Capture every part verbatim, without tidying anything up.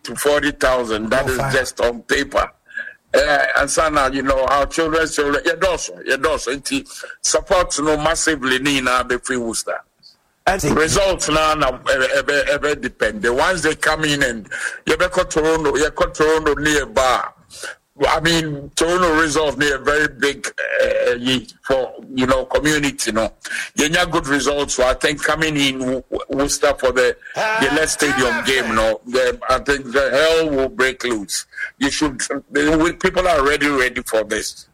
to forty thousand. That no, is fine. just on paper. Uh, and so now, you know, our children, children, yeah, also, yeah, also, support no massively Nina be free Worcester. Results now now ever depend. The ones they come in and you be Toronto, you got Toronto nearby. I mean, Toronto results near very big uh, for you know community. You know, you have good results. So I think coming in Worcester for the the last stadium game. You know, the, I think the hell will break loose. You should. The, people are ready, ready for this.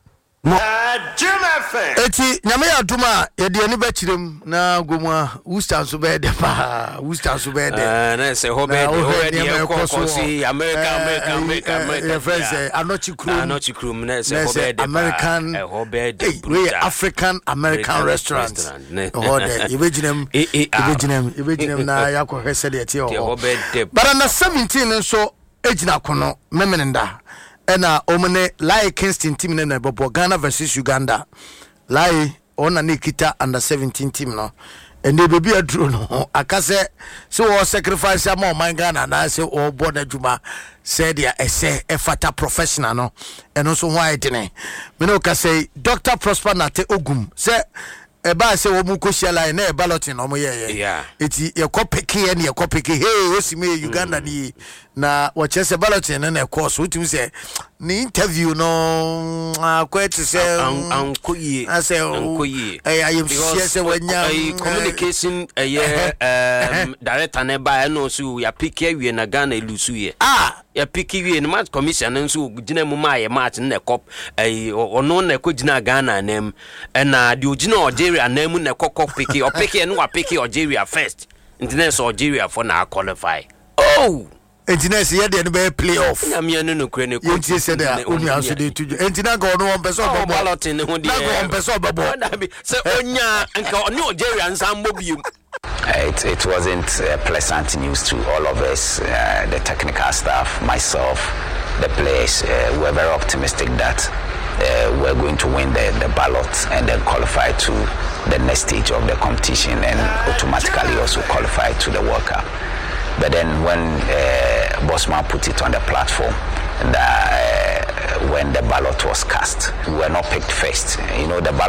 Eti nyame aduma ye de ani bachirem na gomwa Worcester so be de pa Worcester so be de eh na say ho be de ho de kokosi America America America America friends anochi krum anochi krum na say ho be de American ho be de we African American restaurant ho de ibejinem ibejinem ibejinem na yakọ hwese de tie ho but na seventeen so ejina kono memenenda ena omene Lai Kingston team na na bobo Ghana versus Uganda. Lai ona ne kita under seventeen team no. Ende bebi adro no akase se wo sacrifice am man Ghana na se o boda djuma said dia ese e fata professional no. Eno so ho ayedene. Me no ka say Doctor Prosper Nate Ogum se e ba se wo mu koshia line na e balloting no mo ye ye. Eti ye kopeke ne ye kopeke hey osime Uganda ni na wachese balloting na na course wutim se ni interview no quite say ankoyi ankoyi eh I am sure say wanya communication eh um director na ba no so ya pick awie na Ghana elusu ye ah ya pick awie na match commission nso gina mu ma ye match na cop eh ono na ko gina Ghana nam na de ogina Algeria nam na kokop pick o pick no wa pick Algeria first international Algeria for na qualify oh engineers here dey be playoff na me no no kure ne ko ti say that oni aso dey tuju engineer go no one person obo balloting ne ho dey na go one person obo say onya nka oni Algeria nsambo biom. It, it wasn't uh, pleasant news to all of us, uh, the technical staff, myself, the players. Uh, we were very optimistic that uh, we're going to win the, the ballot and then qualify to the next stage of the competition and automatically also qualify to the World Cup. But then when uh, Bosman put it on the platform, that uh, when the ballot was cast, we were not picked first. You know, the ballot